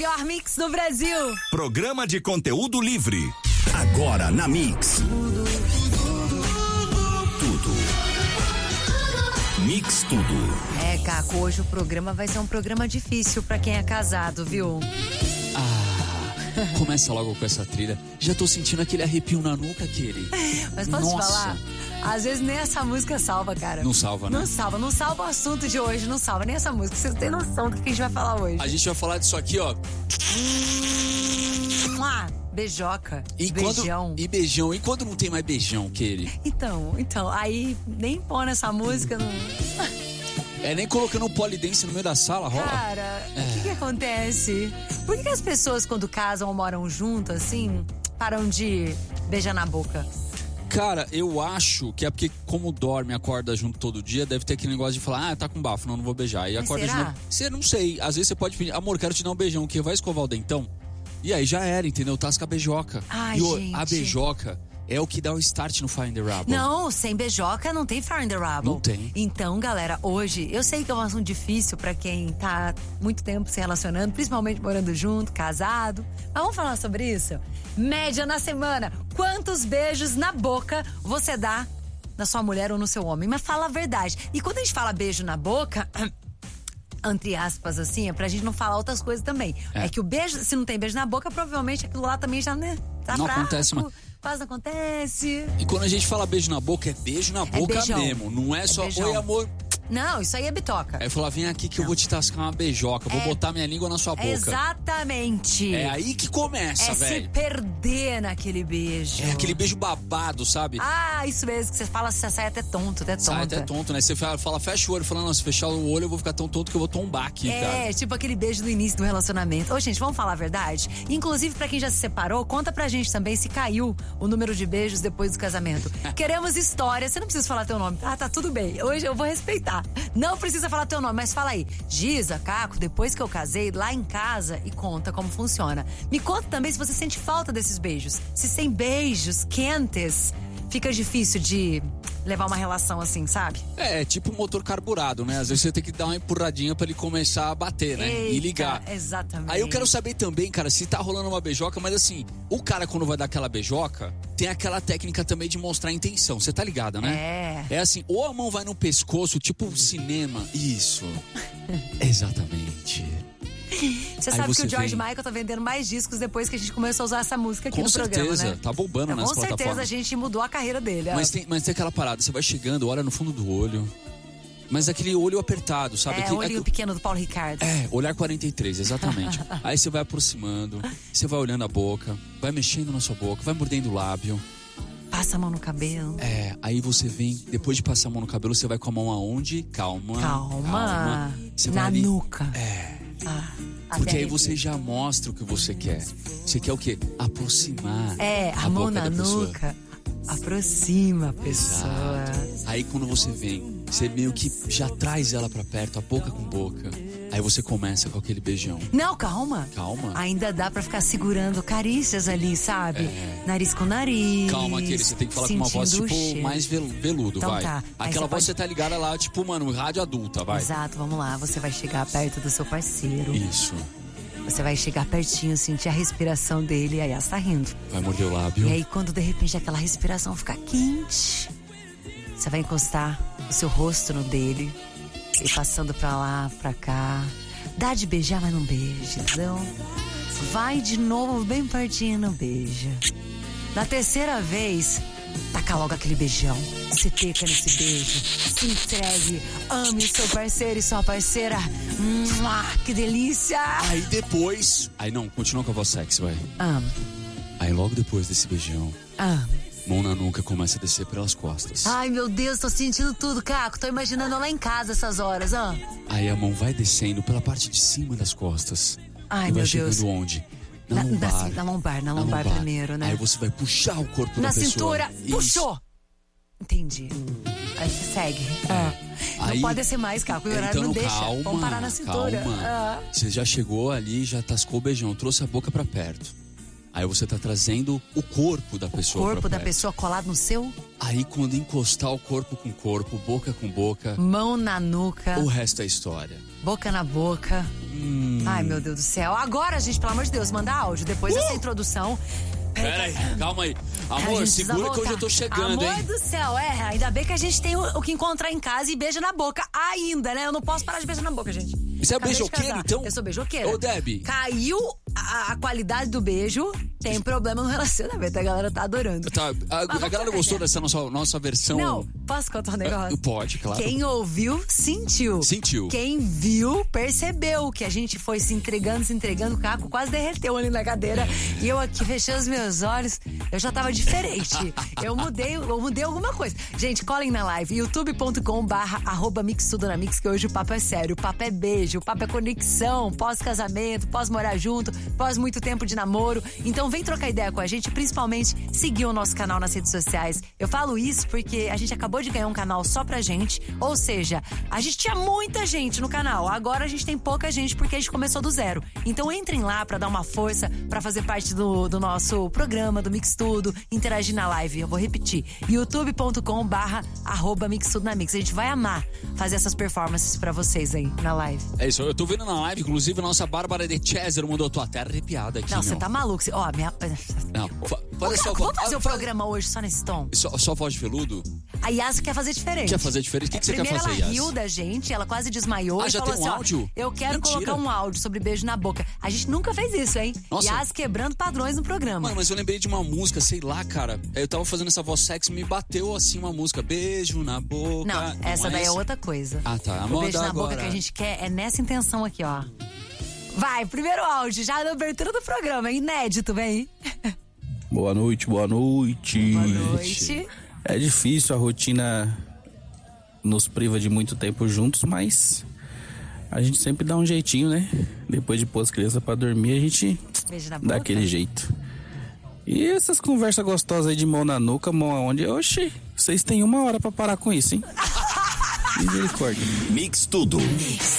melhor mix do Brasil. Programa de conteúdo livre. Agora na Mix. Tudo. Mix Tudo. É, Caco, hoje o programa vai ser um programa difícil pra quem é casado, viu? Começa logo com essa trilha. Já tô sentindo aquele arrepio na nuca, aquele. Mas posso te falar? Às vezes nem essa música salva, cara. Não salva, né? Não salva o assunto de hoje, não salva nem essa música. Vocês têm noção do que a gente vai falar hoje. A gente vai falar disso aqui, ó. Beijoca. E beijão. Beijão. E quando não tem mais beijão, aquele? Então, aí nem pôr nessa música, não... Nem colocando um polidense no meio da sala, rola? Cara, o que acontece? Por que as pessoas, quando casam ou moram juntas, assim, param de beijar na boca? Cara, eu acho que é porque, como dorme e acorda junto todo dia, deve ter aquele negócio de falar, tá com bafo, não vou beijar. E mas acorda será? de novo. Você não sei. Às vezes você pode pedir, amor, quero te dar um beijão, que vai escovar o dentão. E aí já era, entendeu? Tasca a beijoca. Ai, gente. A gente. beijoca é o que dá o start no Fire in the Rubble. Não, sem beijoca não tem Fire in the Rubble. Não tem. Então, galera, hoje, eu sei que é um assunto difícil pra quem tá muito tempo se relacionando, principalmente morando junto, casado. Mas vamos falar sobre isso? Média na semana. Quantos beijos na boca você dá na sua mulher ou no seu homem? Mas fala a verdade. E quando a gente fala beijo na boca... entre aspas, assim, é pra gente não falar outras coisas também. É que o beijo, se não tem beijo na boca, provavelmente aquilo lá também já, né? Tá não fraco, acontece, mas... quase não acontece. E quando a gente fala beijo na boca, é beijo na boca beijão. mesmo. Não é só, beijão. oi, amor. Não, isso aí é bitoca. Aí falar, vem aqui que eu vou te tascar uma beijoca, vou botar minha língua na sua boca. Exatamente. É aí que começa, velho. Se perder naquele beijo. É aquele beijo babado, sabe? Isso mesmo, que você fala, você sai até tonto, Sai até tonto, né? Você fala, fecha o olho, falando, se fechar o olho eu vou ficar tão tonto que eu vou tombar aqui, cara. É, tipo aquele beijo do início do relacionamento. Ô, gente, vamos falar a verdade? Inclusive, pra quem já se separou, conta pra gente também se caiu o número de beijos depois do casamento. Queremos história, você não precisa falar teu nome. Tá tudo bem, hoje eu vou respeitar. Não precisa falar teu nome, mas fala aí. Giza, Caco, depois que eu casei, lá em casa, e conta como funciona. Me conta também se você sente falta desses beijos. Se sem beijos quentes, fica difícil de levar uma relação assim, sabe? É tipo um motor carburado, né? Às vezes você tem que dar uma empurradinha pra ele começar a bater, né? Eita, e ligar. Exatamente. Aí eu quero saber também, cara, se tá rolando uma beijoca, mas assim, o cara quando vai dar aquela beijoca, tem aquela técnica também de mostrar a intenção. Você tá ligada, né? É assim, ou a mão vai no pescoço, tipo cinema. Isso. Exatamente. Você sabe que o George Michael tá vendendo mais discos depois que a gente começou a usar essa música aqui no programa, né? Com certeza, tá bombando nas plataformas. Com certeza a gente mudou a carreira dele. Mas tem aquela parada, você vai chegando, olha no fundo do olho, mas aquele olho apertado, sabe? O olhinho pequeno do Paulo Ricardo. Olhar 43, exatamente. Aí você vai aproximando, você vai olhando a boca, vai mexendo na sua boca, vai mordendo o lábio. Passa a mão no cabelo. Aí você vem, depois de passar a mão no cabelo, você vai com a mão aonde? Calma. Você vai na ali, nuca. Porque aí você já mostra o que você quer. Você quer o quê? Aproximar a mão na nuca. Aproxima a pessoa. Exato. Aí quando você vem, você meio que já traz ela pra perto, a boca com boca. Aí você começa com aquele beijão. Não, calma. Ainda dá pra ficar segurando carícias ali, sabe? Nariz com nariz. Calma, aquele, você tem que falar com uma voz tipo mais veludo, então, vai. Tá. Aquela voz você tá ligada lá, tipo, mano, rádio adulta, vai. Exato, vamos lá. Você vai chegar perto do seu parceiro. Isso. Você vai chegar pertinho, sentir a respiração dele, aí ela tá rindo. Vai morder o lábio. E aí quando de repente aquela respiração ficar quente, você vai encostar o seu rosto no dele, e passando pra lá, pra cá. Dá de beijar, mas não beija, então vai de novo bem pertinho, não beija. Na terceira vez, taca logo aquele beijão. Se teca nesse beijo, se entregue, ame o seu parceiro e sua parceira. Que delícia! Aí depois... Aí não, continua com a voz sexy, vai. Aí logo depois desse beijão, mão na nuca começa a descer pelas costas. Ai, meu Deus, tô sentindo tudo, Caco. Tô imaginando eu lá em casa essas horas, Aí a mão vai descendo pela parte de cima das costas. Ai, e meu vai chegando Deus. Onde? Na lombar primeiro, né? Aí você vai puxar o corpo da pessoa. Na cintura, puxou! Entendi. Aí você segue. Não pode descer mais, Caco. O horário não deixa. Vamos parar na cintura. Calma. Você já chegou ali, já tascou o beijão, trouxe a boca pra perto. Aí você tá trazendo o corpo da pessoa. O corpo da pessoa colado no seu? Aí quando encostar o corpo com corpo, boca com boca, mão na nuca, o resto é história. Boca na boca. Ai, meu Deus do céu. Agora, gente, pelo amor de Deus, manda áudio. Depois dessa introdução... Peraí, calma aí. Amor, segura que hoje eu tô chegando, Amor hein? do céu, ainda bem que a gente tem o que encontrar em casa e beija na boca ainda, né? Eu não posso parar de beijar na boca, gente. Você é beijoqueira, então? Eu sou beijoqueira. Ô, Debbie. Caiu a qualidade do beijo, tem problema no relacionamento. A galera tá adorando. Tá, a galera gostou dessa nossa versão? Não, posso contar um negócio? Pode, claro. Quem ouviu, sentiu. Sentiu. Quem viu, percebeu que a gente foi se entregando, o Caco quase derreteu ali na cadeira. E eu aqui fechei os meus olhos, eu já tava diferente. Eu mudei alguma coisa. Gente, colhem na live, youtube.com/mixtudonamix, que hoje o papo é sério, o papo é beijo, o papo é conexão, pós-casamento, pós-morar junto, pós muito tempo de namoro. Então vem trocar ideia com a gente, principalmente seguir o nosso canal nas redes sociais. Eu falo isso porque a gente acabou de ganhar um canal só pra gente, ou seja, a gente tinha muita gente no canal, agora a gente tem pouca gente porque a gente começou do zero. Então entrem lá pra dar uma força, pra fazer parte do nosso programa, do Mix Tudo, interagir na live. Eu vou repetir, youtube.com/mixtudonamix. A gente vai amar fazer essas performances pra vocês aí na live. É isso, eu tô vendo na live, inclusive a nossa Bárbara de César mandou, tô até arrepiada aqui. Não, você tá maluco. Ó, minha... Não, Vamos fazer o programa hoje só nesse tom? Só voz de veludo? A Yas quer fazer diferente. Quer fazer diferente? O que você quer fazer, Primeiro ela Yas? riu da gente, ela quase desmaiou e já falou tem um assim, áudio? Eu quero Mentira. colocar um áudio sobre beijo na boca. A gente nunca fez isso, hein? Nossa. Yas quebrando padrões no programa. Mano, mas eu lembrei de uma música, sei lá, cara. Eu tava fazendo essa voz sexy, me bateu assim uma música. Beijo na boca. Não, essa daí é outra coisa. Ah, tá. O beijo na agora. boca que a gente quer é nessa intenção aqui, ó. Vai, primeiro áudio, já na abertura do programa, inédito, vem. Boa noite, boa noite. Boa noite. É difícil, a rotina nos priva de muito tempo juntos, mas a gente sempre dá um jeitinho, né? Depois de pôr as crianças pra dormir, a gente Beijo na dá boca. aquele jeito. E essas conversas gostosas aí de mão na nuca, mão aonde? Oxi, vocês têm 1 hora pra parar com isso, hein? Misericórdia. Mix Tudo.